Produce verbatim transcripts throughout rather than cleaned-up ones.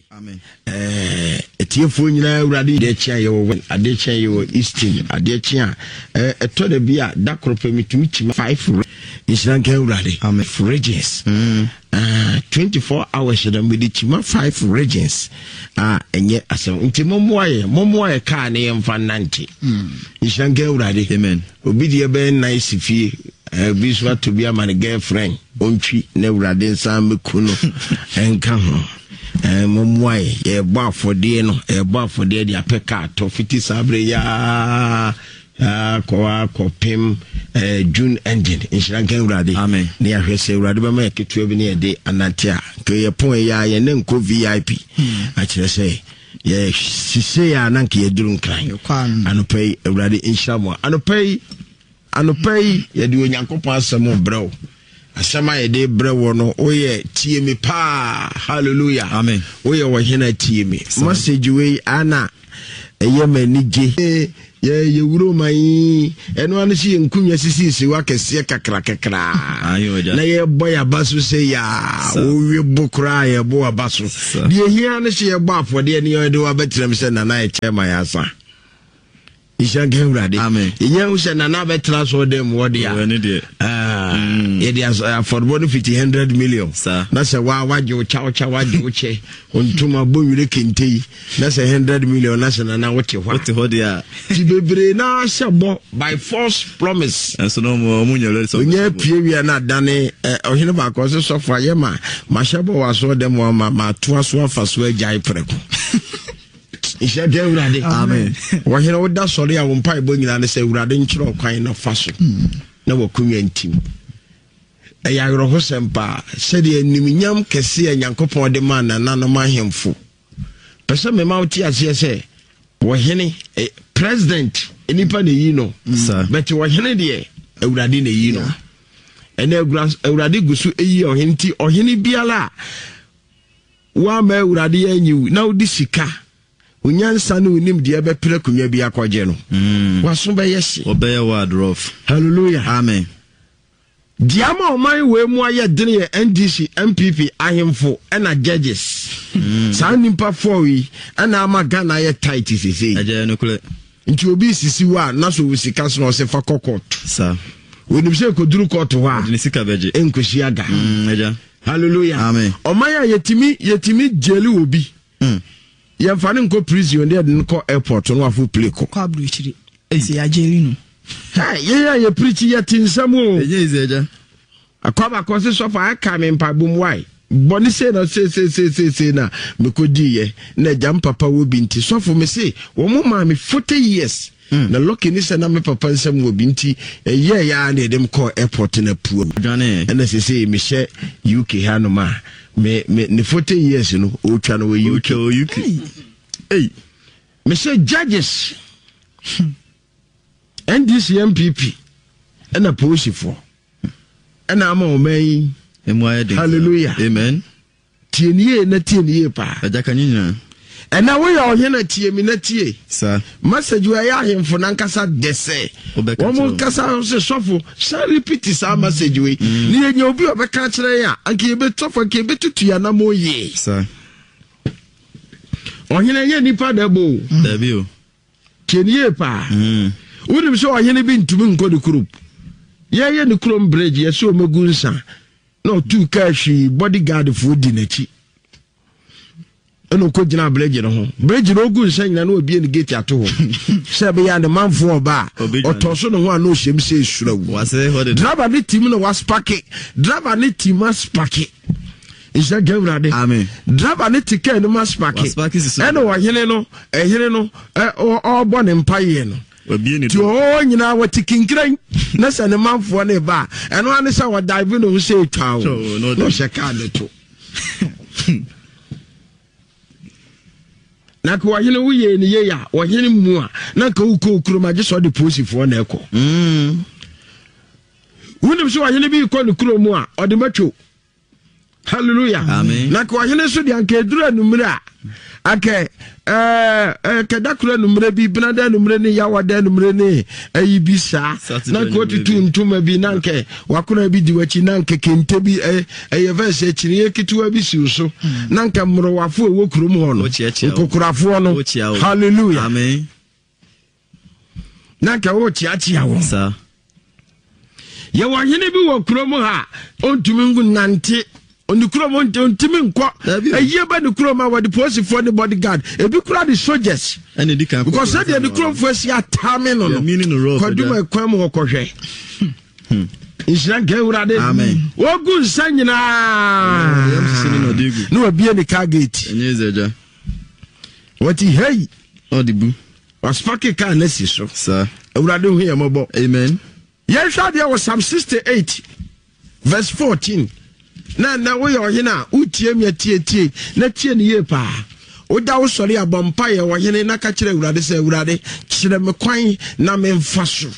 Amen. Eh, etiefo nyina urade de chia ye wo ade chia ye wo eastin ade chia eh eto de bia da krope mitumi chima five insidan kan urade. Amen. Regions. Mm. Uh, twenty-four hours da me de chima five regions. Ah enye asem nti momoaye momoaye ka na ye mfa nante. Mm. Insidan kan urade. Amen. Obi de be nice fie eh biswa to be my girlfriend ontwi na urade nsan mekuno enka ho. Eh momwai ye ba fode no e ba fode de apeka to fifty sabre ya ah ko ko pim eh June engine inshallah kan urade. Amen. Ne ya hwese urade ba ma ketua bi ne de anatia ke ye pon ya ye ne nko V I P a kire say ye sise ya nan ke ye durun kran anopai urade inshallah anopai anopai ye de onyankopon asemo brew asama ye de brewo no oye tie me pa hallelujah amen oye wo hena tie me message we ana eye manige ye ye wuro man eno an si nkunya sisi si wa kese kakra kakra na ye boy abaso se ya owe bokra ye bo abaso de hia ne se ye bo afode ne ye de wa betrem se na na ye chema ya sa Ishan Gemradi. Amen. Inya usha na na betra so dem wodi ya. Ah, ye dia for one fifty hundred million. Na se wa waje o cha o cha waje o che. Ontuma bonwire kentei. Na se hundred million na se na na wote hwa. Wote hodi ya. Ti bebre na se bo by false promise. Enso no mo munyo le so. Onye pie wi na dane ohene ba ko so so fa ye ma ma shebo wa so dem ma ma to aso afa so ajai preko. Isha de urade. Amen. Wa hena woda sori a won pai bo nyina ne se urade nkyiro kwan na fa so. Na wakunwa ntim. E ya yoro ho sempa se de animnyam kese ya Nyankopon de man na nanom ahemfo. Pese me ma uti ase se wo hene president enipa ne yi no. But wo hene de urade ne yi no. Ene urade gusu eyi ohenti ohene biala wa ma urade anyi na odi sika unyansa no unim de be pere kunwa bi akwaje no waso be yesi obey word rough hallelujah amen diama oman we mu aye dene ye N D C M P P ahemfo ena judges sa nimpa four wi ena ama Ghana ye tight sisi aje no kule nti obi sisi wa na so wusika so no se fa court sa wonim se ko duru court wa ni sika beje enkoshi aga mm aja hallelujah amen oman ya yetimi yetimi jeli obi mm ye mfane nko prison de nko airport no afu play ko kwa abdu chiri esi ya jeli no ha ye ya ye preach ye tinsam o eje izeja akwaba ko se sofa aka me mpabum wai boni se na se se se se se na me ko di ye na jam papa wo binti sofo me se wo mo ma me forty years mm. na loki ni se na me papa nsam wo binti e ye ya na dem ko airport na puo dwane na se se me she U K hanoma me me ne forty years no o twa no we U K U K hey me say judges N D C M P P and a police for and I'm on me hallelujah amen tienie na tienie pa aja kanyina and now we are here na tie mi na tie sir message we are him for nankasa dese omo kasa se sofo sha repeat sa message we ni enye obi obeka kire ya anke be tofo anke be tutu ya na moye sir ohene ye nipa dabo dabi o tienie pa mm wonim so ohene bi ntumi nko de group ye ye ne krom bridge ye so magunsa no two kashi bodyguard for di nachi eno ko gina bridge no ho bridge no gunsa nyina no obi ne gate ato ho se be ya ne manfo oba otoso no ho ana ohiem se esurawu wase hode driver ne team no was parking driver ne team was parking Isha Gemrade amen driver ne ticket no mas parking eno wa hene no ehene no e o bo ne mpaye no obi ni to o nyina wati kinkran na se ne manfo ne ba eno ane sa wa dive no se twa o no she ka de to na ko wa hene wo ye ne ye ya wo hene mu a na ka uko kuroma je so de posifo na eko mm wunim so wa hene bi ko ne kuromu a o de matwo hallelujah amen na ko hene so de anka edura numre a ake eh eh kedakura numre bi binada numre ne yawada numre ne ayi bi sa na ko tutu ntuma bi nanke wakona bi di wachi nanke kente bi eh eh verse chiri ekituwa bi si so nanka mro wafo ewo kurom ho no kokurafo no hallelujah amen nanka wo chiachia wo sa ye wo hene bi wo kurom ha ontumi ngu nante Onukuro monte ontimi nko eye ba nukuro ma wadi police for the bodyguard ebi kura the soldiers and the can because said the nukuro for sia tame no no kwaduma kwam ho kohwe inshan ke urade amen ogu nsanyina yam sisi no degu no abie ni car gate enyezeja wati hey odibu waspake car na si so sir urade hu yambo amen ye hwa de was Psalm sixty-eight verse fourteen na na wo yo hina utie mi tie tie na tie ne ye pa o da wo sori abompa ye wo hina na ka kire urade se urade kire me kwan na me mfa so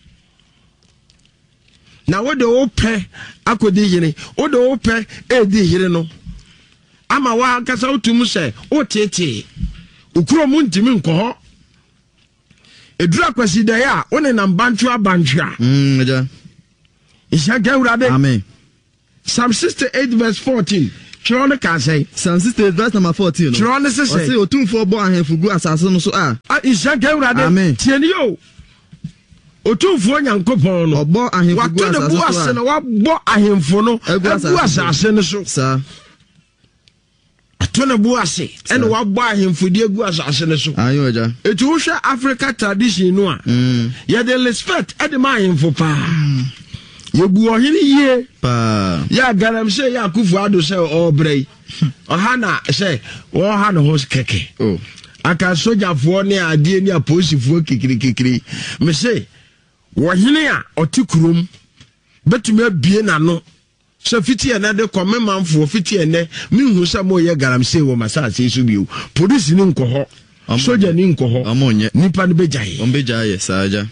na wo de wo pe akodi hine wo de wo pe e di hine no ama wa kasa utum se o tete ukuro mu ntimi nko edura kwasi da ya one na mbantu abantu a mm aja isha ga urade amen Psalm sixty-eight verse fourteen. Chirone can say. Psalm sixty-eight verse number fourteen. Chirone say. O say otun for bo ahenfu gu asase no so ah. Ah isha ga urade. Amen. Tieni yo. Otun fo nyankopon no. Obo ahenfu gu asase so. Wato ne bu ase na wa bo ahenfu no. Egu asase no so. Sa. Ato ne bu ase. Ene wa bo ahenfu di egu asase no so. Ayo aja. Etu wo hwe Africa tradition no a. Mm. Ya de respect e de ma ahenfu pa. Yebu ohini ye pa ya garam se ya kufu ado se obrei ohana se wo ha no ho keke oh aka soja fo ne ade ni apolisi fo kikiri kikiri me se wo hini a otikurum betumi abie na no se fiti ene de komme manfo fiti ene mi hu se mo ye garam se wo masase su biu polisi ni nko ho soja ni nko ho amonye nipa ne bejaye on bejaye saja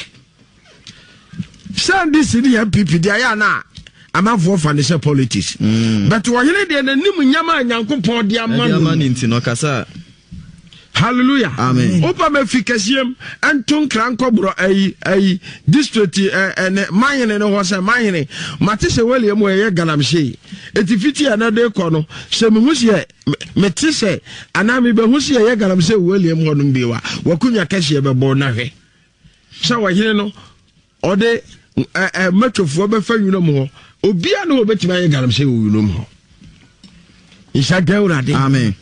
Send this in the M P P, Diana. I'm not for financial politics. Mm. But what you need and Nimu Yama and Yanko Pond, dear man in Tinokasa. Hallelujah. Amen. Open efficacium and Tung Crankobro, a a district and mine and was a mine. Matisse William, where you're gonna say. It's fifty another corner. Some who's here, Metisse, and I'm even who's here, you're gonna say William Hodumbiwa. What could you catch you about Nave? So I hear no, or they. Eh metro fo be fa yunu mo obia na obetima ye garam se yunu mo isha gaurade amen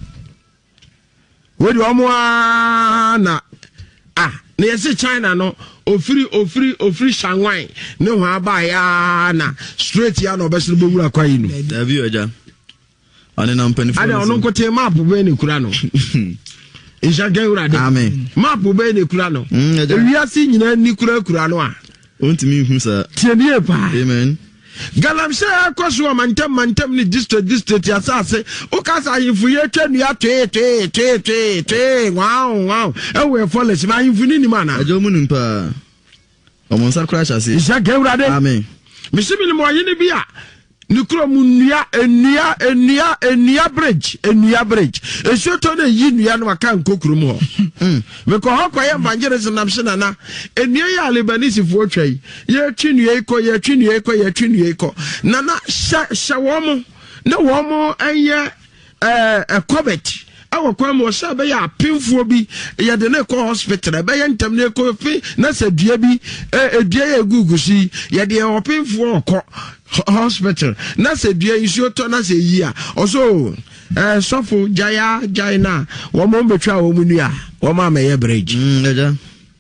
we do omo na ah na yesi China no ofiri ofiri ofiri Shanghai ne ho aba ya na straight ya na obesiri bewura kwa yinu dabi oja ane na mpani fo ana ono kote map be ni kura no isha gaurade amen map be ni kura no ewiase nyina ni kura kura no a ontimi hu sa tienie pa amen galam se akoso mantem mantem ni district district ya sase o ka sa yifu ye twanu ya twe twe twe twe twe wow wow e we follow ma yifu ni ni mana ajo munum pa omo sa crash ase isa gewrade amen misimi ni mo yini bia nikro munua enua enua enua bridge enua bridge esoto na yi nua no aka nkokuru mu ho mm me ko ho kwaye evangelism nam se nana enua ya Lebanese fo twai ye twinua iko ye twinua iko ye twinua iko nana sha sha wo mo na wo mo eye eh ekobet awo kwa mo sha be ya pinfuo bi ye de na ko hospital be ye ntam na ko fi na sadua bi eh edua ye gugusi ye de o pinfuo ko hospital na sadua isu to na se yi a oso eh sofo jaya jaina wo mo betwa wo munua wo ma me ye bridge mm eja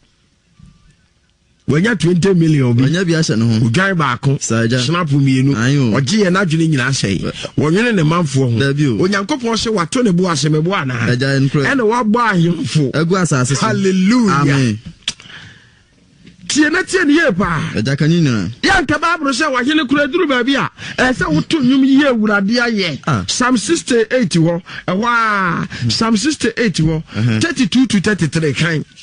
wanya twenty million bi wanya bi ahye ne ho ugai baako saja snap mienu oje ye na dwene nyina sei wonwene ne manfo ho onyankopon se wato ne bo ase me bo ana eja ene wa bo ahemfo egu asase hallelujah amen tie na tie ne ye pa eja kanyina ya nka babro se wa hene kura duru ba bi a e se woto nwum ye wurade aye Psalm sixty-eight ho e wa Psalm sixty-eight ho thirty-two to thirty-three kan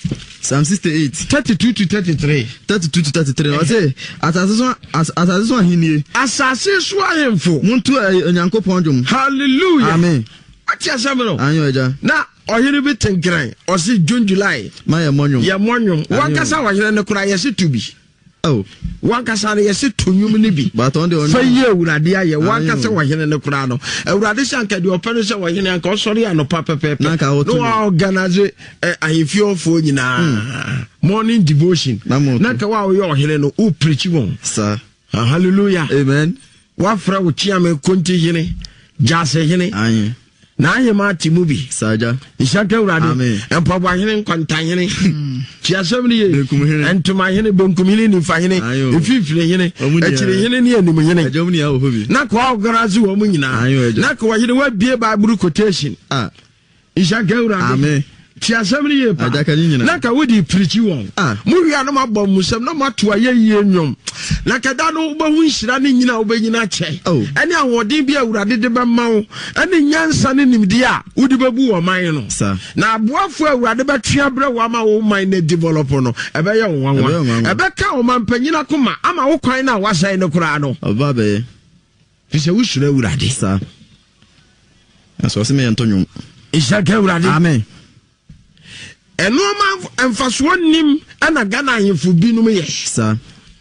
Psalm sixty-eight thirty-two to thirty-three thirty-two to thirty-three I say asase so asase so ahini asase so ahemfo muntu onyankopon dwom hallelujah amen ati asamro anyo eja na ohiri bi tenkran o si June July ma ye monwom ye monwom wankasa wahire ne kura ye se tubi oh wankasa ne ye se tonyum ne bi but on the on fa ye awurade aye wankasa wahire ne kura no awurade shanka de opere se wahire anka o sori anopa pepepe no organize ahefio nyina morning devotion na ka wa wo ye ohire no o preach won sir hallelujah amen wa fra wo chiame konti hine jase hine aye na aye ma timubi saja ishaka urade empabo ahene nkwanta hene chiasem ni ye entuma hene benkum hene ni fa hene efifire hene echire hene ni anim hene ajom ni awo hobi na ko ogarazi wo mu nyina na ko hene wa bie bible quotation ah ishaka urade amen chiasem ni ye pa na ka wodi preach won mu wi anu mabom musem na mato aye yie nwom na kada no bo hu nhira ne nyina wo benyina che ene awodin bi awurade de be mawo ene nyansa ne nimdi a wodi bebu wo man no na aboafo awurade betwea bre wo ama wo man na develop no ebe ye wonwanwa ebe ka wo man panyina koma ama wo kwan na wasai ne kura no oba be fise wo sura awurade sa aso se me antonyo ishaka awurade amen eno ma emfaso nim ana Ghana ahemfo binum ye sa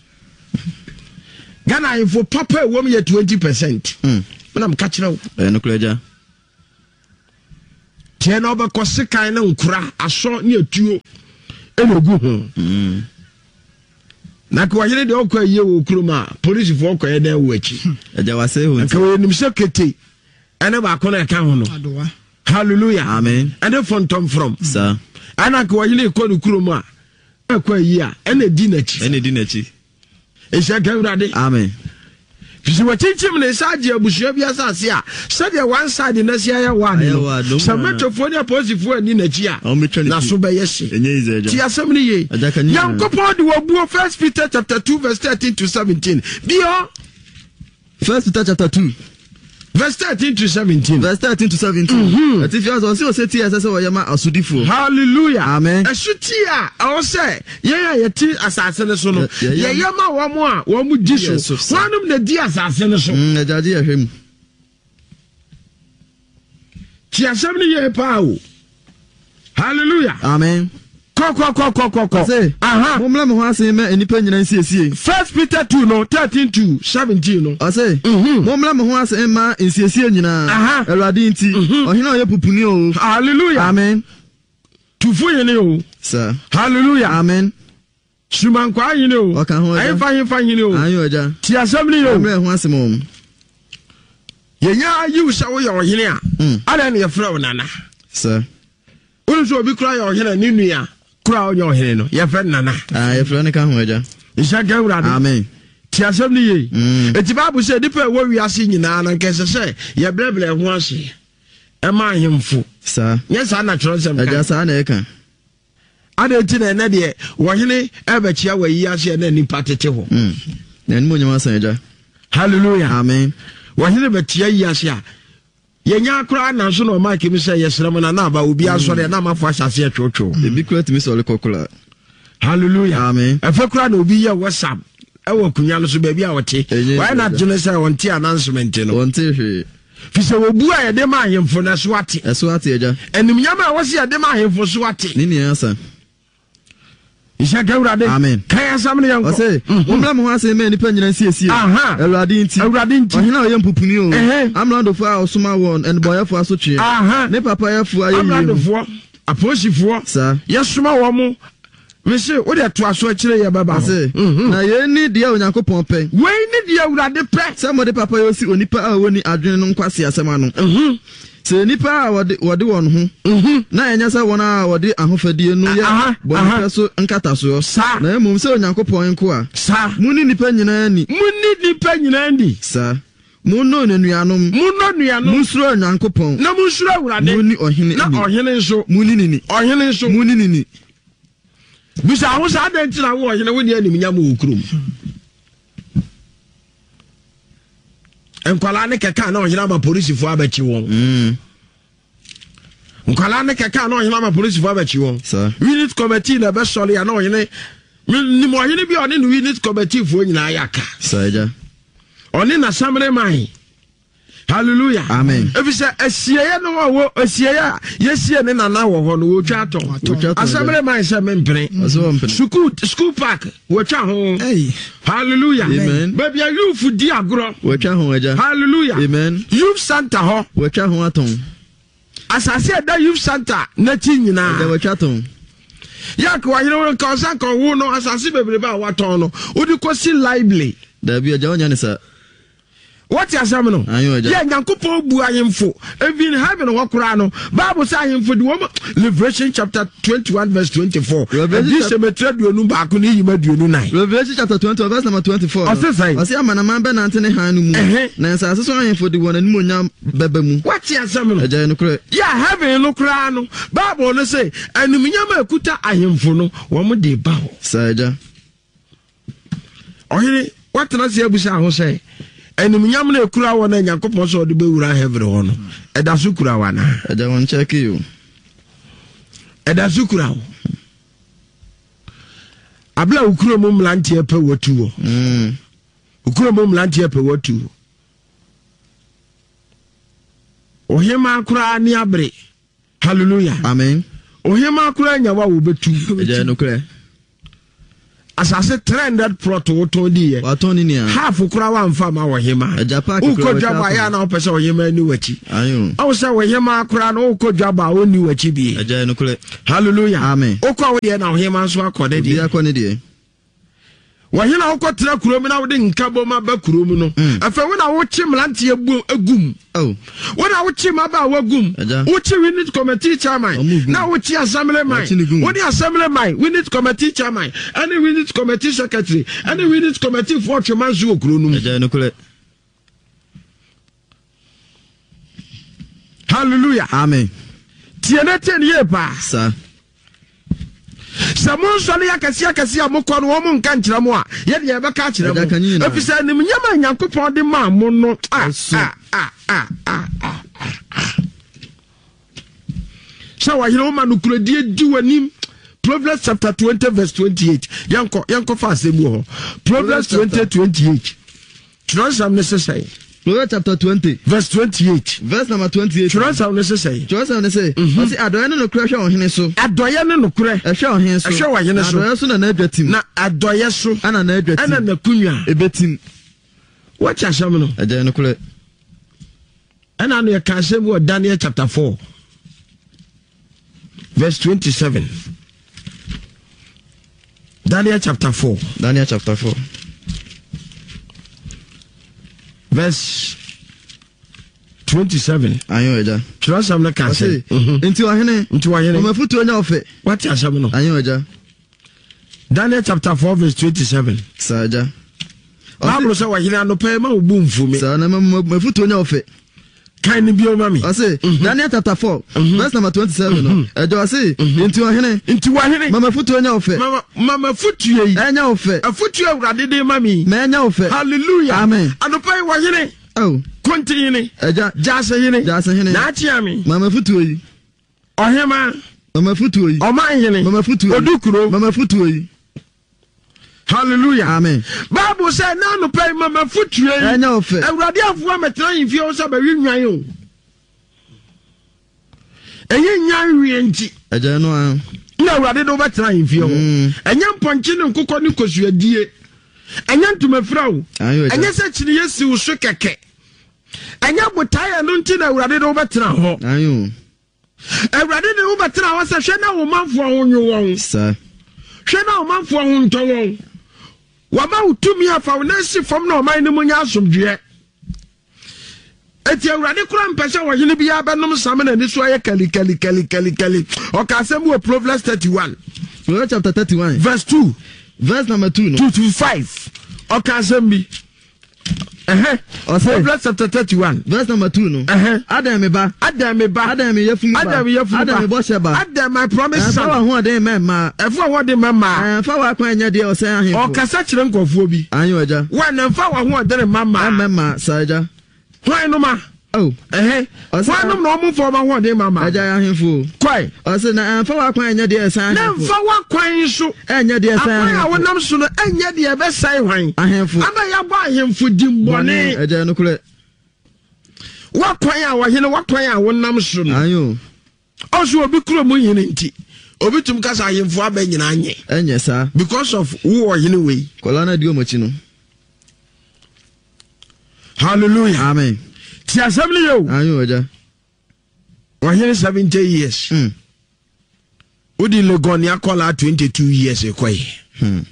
Ghana ahemfo papa wom ye twenty percent mm manam ka kire wo eno kulaja tie na obekose kan na nkura aso ne atuo eno gu ho mm na ko yire de okwa ye wo kuruma police fo okwa ye den wo achi eja wase ho nti ko nim sekete ene ba ko na ka ho no hallelujah amen ene fontom from sir ana ko yire ko no kuruma akwa yi a ene di na chi ene di na chi Isha Gaurade. Amen. Fisi wachimchim ne saji abushia bia sase a sade one side na sia ya one no sametofo ne aposifo ani na chia na so be yesi enye izeja ti asem ne ye yankopon de wobuo First Peter chapter two verse thirteen to seventeen bio First Peter chapter two verse thirteen to seventeen verse thirteen to seventeen that if you also see oti asase wo yema asudifo hallelujah amen esuti a o se ye ya yeti asase ne so no ye yema wo mo a wo mu giso wanum na di asase ne so mm ejaji ya hwem ti asem ne ye pa o hallelujah amen ko ko ko ko ko ko aha mumla mo ase me enipa nyina nsiesie First Peter two no thirteen to seventeen no ase mumla mo ase ma nsiesie nyina Awurade nti ohina oye pupuni o hallelujah amen tufu yene o sir hallelujah amen suman kwa yene o oka ho ayi fa yin fa yene o ayo aja ti assembly yo mumla ho ase mo yenya yi usa wo yo yene a ala ne yefra wo nana sir unu so obi kura yo yene ni nua kura onyo hene no ye friend nana ah ye friend ka ho aja isha gawrade amen ti asem ni ye eti babu se dipa wo wiase nyina na nkese se ye bleble ho ase e ma hemfo sa nye sa na tro sem aja sa na e kan ade ti na ne de wo hene e ba chia wa yi ase na ni patete ho mm na ni mo nyama san aja hallelujah amen wo hene ba chia yi ase a yenya kura na so no ma ke mi se yesrem na na ba obi asore na ma fo asase atwotwo e bi kura timi so le kokula hallelujah amen e fa kura na obi ye WhatsApp e wo kunya no so ba bi a wote why not jene say won ti announcement no won ti hwe fi se wo bu a ye de ma ahemfo na so ate e so ate aja enim nyama a wo se ye de ma ahemfo so ate ni ni asa isha gawrade amen kaya samne yanko ose mumla mo ase me nipa nyina nsiesie aha Awurade nti Awurade nti ohina oye mpupuni o amrando fo a osuma won en boyefo asotwe aha ne papa yefo ayi amrando fo aposifo sa yesuma wo mo we se wo de to aso akire ye baba se na ye ni de Onyankopon pe we ni de Awurade pe se mo de papa yo si onipa a woni adwene no nkwase asema no mhm se nipa a wode wode won ho mhm na enya se won a wode ahofadie no ya bonipa so nkata so na emum se Onyankopon nko a sa muni nipa nyina ni muni nipa nyina ni sa munno nenuanom munno nuanom musuro Onyankopon na musuro Awurade muni ohene na ohene nso muni nini ohene nso muni nini bisa ho sa da ntina wo ohene woni anim nyam wo kurum enkwala ne keka na ohene ma police fo abachi won mm nkwala ne keka na ohina ma police for abachi won unit committee na be sori ya na ohine ni mo ohine bi oni no unit committee fo nyina ayaka saja oni na samre mai hallelujah amen efisa asieye no wo asieye yesie ne nana wo ho no wo twa aton asamre mai se mempere school school park wo twa ho hallelujah amen baby youth di agro wo twa ho aja hallelujah amen youth center ho wo twa ho aton asase da youth center na ti nyina da wo twa aton yak wa yiro kan san kan wo no asase bebre ba wa ton no odi kosi library da bi aja onya ne sa what you say no yeah nyankopon bu ayemfo even heaven wo kura no bible say ayemfo di wo Revelation chapter twenty-one verse twenty-four this cemetery duonu ba ko ni yima duonu nine Revelation chapter twenty verse number twenty-four o say o say amana man be nante ne han no mu na nsase so ayemfo di wona nimu nya beba mu what you say no aja no kura yeah heaven no kura no bible no say enum nya ma ekuta ayemfo no wo mo de ba ho saja ohiri what na say abusa ho say enim nyam na ekura wo na Yakobon so de bewura heaven ho no eda so kura wa na eda won check you eda so kura wo abla ukura mo mlante epe wotu wo mm ukura mo mlante epe wotu ohima kura ni abre hallelujah amen ohima kura nyawa wo betu eda no kura asase three hundred plot woto di ye wato ni nia half kura wa mfa ma wo hima ukodwaba ya na opese wo hima ni wachi ayo awo se wo hima kura na ukodwaba oni wachi bi aja no kure hallelujah amen ukwa wo de na wo hima so akode di akone di wo hina ukotra kurom na wo de nkabo ma ba kurom no afa wo na wo chi mlante agum oh wo na wo chi ma ba wagum wo chi unit committee chairman na wo chi assembly man wo ni assembly man unit committee chairman any unit committee secretary any unit committee for chairman zo okuro no aja no kure hallelujah amen tiene ten ye pa sa Samon sole ya kasi ya kasi ya moko no wo nka nkyira mo a ye de ye beka kyira mo efisa nim nyama Yakobon de ma mo no ah ah ah ah ah shawa hiro ma no kuradie di wanim Proverbs chapter twenty verse twenty-eight yanko yanko fa asemu ho Proverbs twenty twenty-eight Transam necessary Proverbs chapter twenty verse twenty-eight verse number twenty-eight Transam necessary Transam necessary o si adoye no kura hwe ohene so adoye no kura ehwe ohene so ehwe ohene so adoye so na na adwatim na adoye so ana na adwatim ana na kunwa ebetim what ya sham no adoye no kura ana no ka asem wo Daniel chapter four verse twenty-seven Daniel chapter four Daniel chapter four verse twenty-seven ayo eja Transam na ka say enti ohene enti ohene o mafutu onya ofe what ya sham no ayo eja Daniel chapter four verse twenty-seven saja Bible say wahina no pe ma obu mfumi sa na mafutu onya ofe kan bi o mami I say Daniel chapter four verse number twenty-seven no ejo I say enti ohene enti wahene mama futu onya ofe mama mama futu yi enya ofe afutu awurade de mami ma enya ofe hallelujah amen anopai wahene oh continue eja jase hene jase hene na achiami mama futu yi ohema mama futu yi o man hene mama futu yi odukuro mama futu yi hallelujah amen Bible say na no pay mama futu yi enya ofe awurade afu ametra yimfie o sa ba wi nwan o eye nyan wi enti eja no an na awurade do betra yimfie o enya mponche ne nkokọ ne kosuadie enya ntumafra o enya se chiri yesi wo so keke enya botaya no nti na awurade do betra ho ayo awurade ne wo betra ho se hwe na wo manfo ho nwu won sa hwe na wo manfo ho nto won wa ma utumi afa wo na si fam na o man ne munya asomdwe eti awurade kura mpese wo yene bia benom samana ni so aye kali kali kali kali kali o ka asem wo Proverbs thirty-one Proverbs chapter thirty-one verse two verse number two no two to five o ka asem bi eh o say Proverbs chapter thirty-one verse number two no eh adam me ba adam me ba adam me yefun ba adam me yefun ba adam me bo sheba adam my promise son fa ho de me ma efo ho de me ma fa wa kwan nya de o say ahen o ka sa kire nkofo bi ayo eja wa na fa wa ho de me ma ma ma sa eja hwan no ma oh eh wanum no mo for ma ho de mama aja ahemfo kwai ose na amfa wa kwan nya de san na mfa wa kwan so enya de san akwan a wonam so no enya de be sai hwan ahemfo ama ya ba ahemfo dimbone aja no kure wa kwan a wa hene wa kwan a wonam so no ayo oso obi kuro mu hene nti obi tum kasa ahemfo aba nyina anye enya sa because of wo hene we kola na di omochi no hallelujah amen ti assembly yo ayo aja wa hene seventy years mm odi legon ya kola twenty-two years ekwai hmm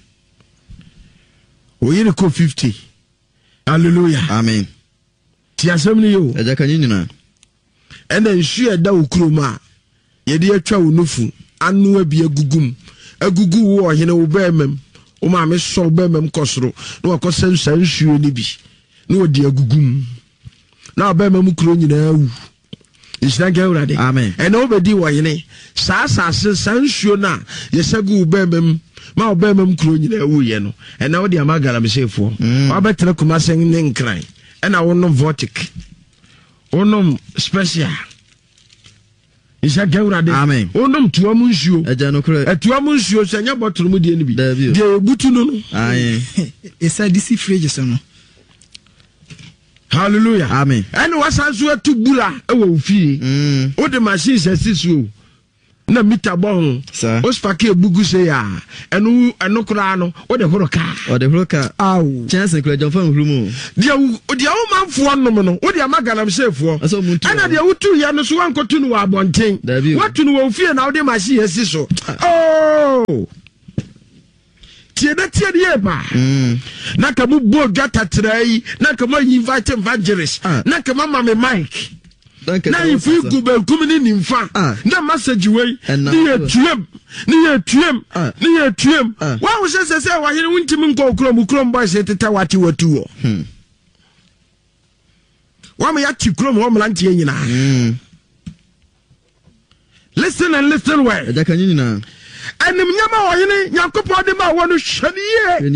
o yene ko fifty hallelujah amen ti assembly yo aja kanyina ena nsu eda okroma ye de atwa wonufu anu abi agugum agugu wo hene wo bemem o ma me so bemem kosoro na wakosan sansuo ni bi na odi agugum na bemem kro nyina awu isna gawrade amen ena obedi wo hene sa sa sansuo na ye sagu bemem ma obemem kro nyina awu ye no ena odi amagara mesefo obetre kuma sen ne nkran ena wono vortic wonom special isa gawrade amen wonom tuamu nsuo aja no kure atuamu nsuo senya bottle mu de ni bi de ebutu no no aye esa disi fridge so no hallelujah amen ene wasanso atu bura e wo fie mm o de machine sesiso na mita bon o spake ebugu se ya enu enu kura no o de horo ka o de horo ka aw chance kura jomfa hrumu dia dia o manfo nom no o de amaganam sefo ana dia wutu ya no so wankotu no wa abonten watu no wo fie na o de machine sesiso oh tiede tiede ye ba mm na ka mu bo gata trai na ka mu invite evangelist na ka mama me mic na ifu gube kumini nimfa na message we ni etuem ni etuem ni etuem wa wo se se wa hene wuntimi nko okro mu krom boys teta wati watu wo hmm wa me ya ti krom wo mlantie nyina hmm listen and listen well aja kanyina anim nyama wo hene yakopɔ de ma wo no hwaniye